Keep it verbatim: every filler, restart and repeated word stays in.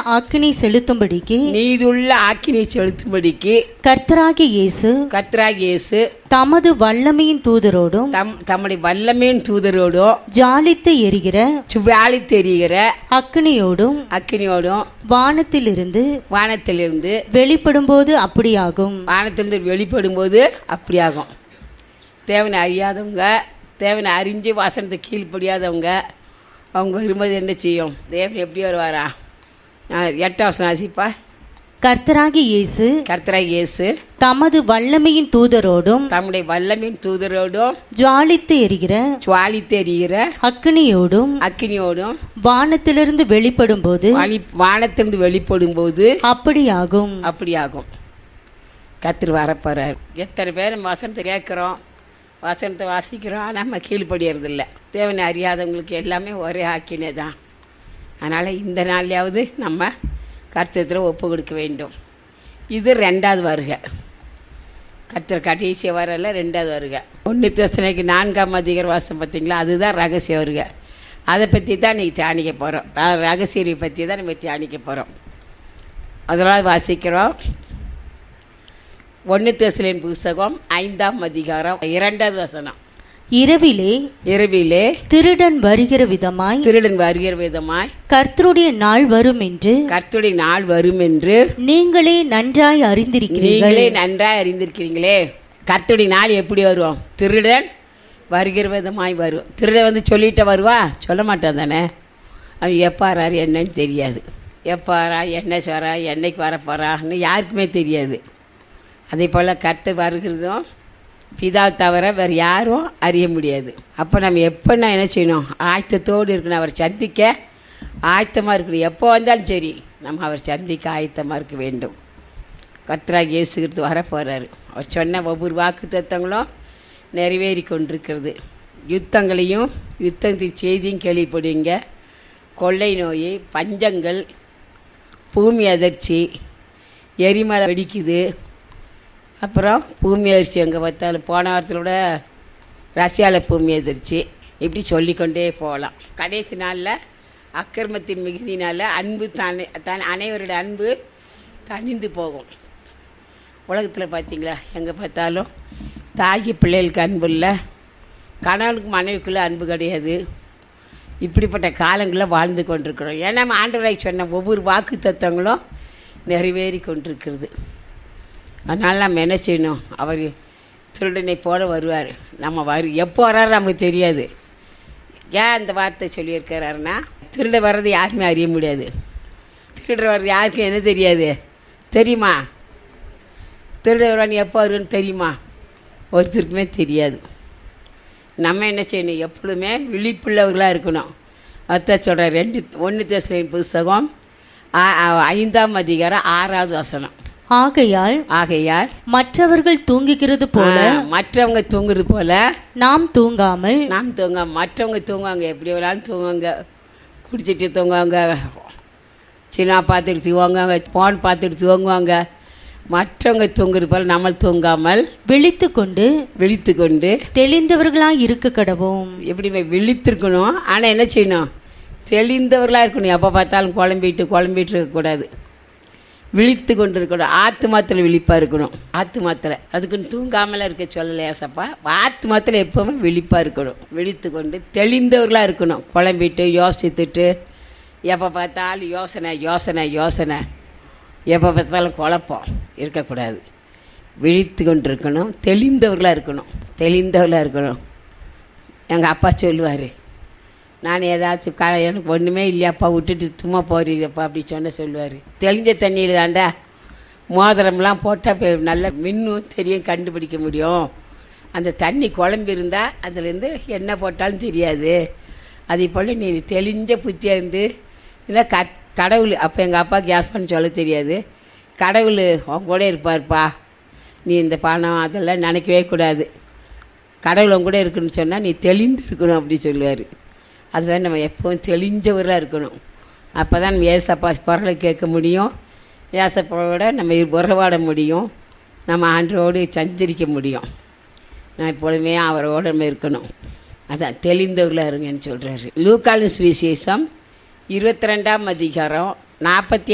ஆக்கினை செலுத்தும்படிக்கு நீதியுள்ள ஆக்கினை செலுத்தும்படிக்கு கர்த்தராகிய இயேசு கர்த்தராகிய இயேசு தமது வல்லமையின் தூதரோடும் தம் தம்முடைய வல்லமையின் தூதரோடும் ஜாலித்து எரிகிற சுவாலி தெரிகிற அக்கினியோடும் அக்கினியோடும் வானத்திலிருந்து வானத்திலிருந்து வெளிப்படும்போது அப்படியாகும். வானத்திலிருந்து வெளிப்படும் போது அப்படியாகும். தேவனை அறியாதவங்க, தேவனை அறிஞ்சு வசனத்தை கீழ்ப்படியாதவங்க அவங்க வரும்போது என்ன செய்யும்? தேவன் எப்படி வருவாரா? எட்டாம் வசனம் ஆசிப்பா. கர்த்தராகிய இயேசு கர்த்தராகிய இயேசு தமது வல்லமையின் தூதரோடும் தம்முடைய வல்லமையின் தூதரோடும் ஜாலித்து எரிகிற சுவாலி தெரிகிற அக்கினியோடும் அக்கினியோடும் வானத்திலிருந்து வெளிப்படும்போது வானத்திலிருந்து வெளிப்படும் போது அப்படியாகும். அப்படியாகும். கர்த்தர் வரப்போறார். எத்தனை பேர் வசனத்தை கேட்குறோம், வசனத்தை வாசிக்கிறோம், ஆனால் நம்ம கீழ்படியறதில்ல. தேவனை அறியாதவங்களுக்கு எல்லாமே ஒரே ஆக்கினே தான். அதனால் இந்த நாள்லையாவது நம்ம கர்த்தத்தில் ஒப்பு கொடுக்க வேண்டும். இது ரெண்டாவது வருகை. கர்த்தர் கடைசி வரல ரெண்டாவது வருகை. ஒன்று தெசலோனிக்கே நான்காம் அதிகார வாசம் பார்த்தீங்களா, அதுதான் ரகசிய வருகை. அதை பற்றி தான் நீ தியானிக்க போகிறோம். ரகசியரை பற்றி தான் நம்ம தியானிக்க போகிறோம். அதனால் வாசிக்கிறோம். ஒன்று தெசலோனிக்கே புஸ்தகம் ஐந்தாம் அதிகாரம் இரண்டாவது வசனம். இரவிலே இரவிலே திருடன் வருகிற விதமாய் திருடன் வருகிற விதமாய் கர்த்தருடைய நாள் வரும் என்று கர்த்தருடைய நாள் வரும் என்று நீங்களே நன்றாய் அறிந்திருக்கிறீர்கள். நீங்களே நன்றாய் அறிந்திருக்கிறீங்களே. கர்த்தருடைய நாள் எப்படி வரும்? திருடன் வருகிற விதமாய் வரும். திருடன் வந்து சொல்லிட்டு வருவா? சொல்ல மாட்டான் தானே. அவன் எப்பாராரு என்னன்னு தெரியாது. எப்பாரா என்ன சொல்றா, என்னைக்கு வரப்போறான்னு யாருக்குமே தெரியாது. அதே போல் கர்த்தர் வருகிறதும் பிதா தவிர வேறு யாரும் அறிய முடியாது. அப்போ நம்ம எப்போன்னா என்ன செய்யணும்? ஆயத்தத்தோடு இருக்கணும். அவர் சந்திக்க ஆயத்தமாக இருக்கணும். எப்போ வந்தாலும் சரி நம்ம அவர் சந்திக்க ஆயத்தமாக இருக்க வேண்டும். கர்த்தராகிய இயேசு கிறிஸ்து வரப்போகிறாரு. அவர் சொன்ன ஒவ்வொரு வாக்கு தத்தங்களும் நிறைவேறி கொண்டிருக்கிறது. யுத்தங்களையும் யுத்தத்தின் செய்தியும் கேள்விப்படுவீங்க. கொள்ளை நோய், பஞ்சங்கள், பூமி அதிர்ச்சி, எரிமலை வெடிக்குது, அப்புறம் பூமி அதிர்ச்சி எங்கே பார்த்தாலும். போன வாரத்தில் கூட ரஷ்யாவில் பூமி அதிர்ச்சி. இப்படி சொல்லிக்கொண்டே போகலாம். கடைசி நாளில் அக்கிரமத்தின் மிகுதினால் அன்பு தானே தன் அனைவரோட அன்பு தனிந்து போகும். உலகத்தில் பார்த்தீங்களா, எங்கே பார்த்தாலும் தாகி பிள்ளைகளுக்கு அன்பு இல்லை, கணவனுக்கு மனைவிக்குள்ளே அன்பு கிடையாது. இப்படிப்பட்ட காலங்களில் வாழ்ந்து கொண்டிருக்கிறோம். ஏன்னா நம்ம ஆண்டவராய் சொன்ன ஒவ்வொரு வாக்கு தத்துவங்களும் நிறைவேறி கொண்டிருக்கிறது. அதனால் நம்ம என்ன செய்யணும்? அவர் திருடனை போல வருவார். நம்ம வரு எப்போ வர்றாரு நமக்கு தெரியாது. ஏன் அந்த வார்த்தை சொல்லியிருக்கிறாருன்னா, திருட வர்றது யாருமே அறிய முடியாது. திருட வர்றது யாருக்கும் என்ன தெரியாது தெரியுமா? திருட வருவான்னு எப்போ வருன்னு தெரியுமா? ஒருத்தருக்குமே தெரியாது. நம்ம என்ன செய்யணும்? எப்பொழுதுமே விழிப்புள்ளவர்களாக இருக்கணும். அதான் சொல்கிற ரெண்டு ஒன்று தெசலோனிக்கே புஸ்தகம் ஐந்தாம் அதிகாரம் ஆறாவது வசனம். ஆகையால் ஆகையால் மற்றவர்கள் தூங்குகிறது போல மற்றவங்க தூங்குறது போல நாம் தூங்காமல் நாம் தூங்க மற்றவங்க தூங்குவாங்க. எப்படி வேணாலும் தூங்குவாங்க. குடிச்சிட்டு தூங்குவாங்க, சின்ன பார்த்துட்டு தூங்குவாங்க, ஃபோன் பார்த்துட்டு தூங்குவாங்க. மற்றவங்க தூங்குறது போல நம்ம தூங்காமல் விழித்து கொண்டு விழித்து கொண்டு தெளிந்தவர்களாக இருக்க கடவோம். எப்படி விழித்திருக்கணும், ஆனால் என்ன செய்யணும்? தெளிந்தவர்களாக இருக்கணும். எப்போ பார்த்தாலும் குழம்பிட்டு குழம்பிட்டு இருக்கக்கூடாது. விழித்து கொண்டு இருக்கணும். ஆத்துமாத்தில் விழிப்பாக இருக்கணும். ஆத்துமாத்தில் அதுக்குன்னு தூங்காமலாம் இருக்க சொல்லலையா சப்பா? ஆத்துமாத்தில் எப்போவுமே விழிப்பாக இருக்கணும். விழித்து கொண்டு தெளிந்தவர்களாக இருக்கணும். குழம்பிட்டு யோசித்துட்டு எப்போ பார்த்தாலும் யோசனை யோசனை யோசனை எப்போ பார்த்தாலும் குழப்பம் இருக்கக்கூடாது. விழித்து கொண்டு இருக்கணும். தெளிந்தவர்களாக இருக்கணும். தெளிந்தவர்களாக இருக்கணும். எங்கள் அப்பா சொல்லுவார், நான் ஏதாச்சும் க எனக்கு ஒன்றுமே இல்லையாப்பா, விட்டுட்டு சும்மா போறீங்கப்பா அப்படி சொன்ன சொல்லுவார். தெளிஞ்ச தண்ணியில் தாண்டா மோதிரம்லாம் போட்டால் நல்லா மின்னும் தெரியும், கண்டுபிடிக்க முடியும். அந்த தண்ணி குழம்பு இருந்தால் அதுலேருந்து என்ன போட்டாலும் தெரியாது. அதே போல் நீ தெளிஞ்ச புத்தியாக இருந்து இல்லை க கடவுள். அப்போ எங்கள் அப்பா கேஸ் பண்ணி சொல்ல தெரியாது. கடவுள் உன் கூட இருப்பார்ப்பா, நீ இந்த பணம் அதெல்லாம் நினைக்கவே கூடாது, கடவுள் உன் கூட இருக்குன்னு சொன்னால் நீ தெளிந்து இருக்கணும் அப்படி சொல்லுவார். அது மாதிரி நம்ம எப்போவும் தெளிஞ்சவராக இருக்கணும். அப்போ தான் நம்ம ஏசப்பா குரலை கேட்க முடியும். ஏசப்பாவோட நம்ம உறவாட முடியும். நம்ம ஆண்டரோடு சஞ்சரிக்க முடியும். நான் எப்பொழுதுமே அவரோட நம்ம இருக்கணும். அதான் தெளிந்தவர்களாக இருங்கன்னு சொல்கிறாரு. லூக்காவின் சுவிசேஷம் இருபத்தி ரெண்டாம் அதிகாரம் நாற்பத்தி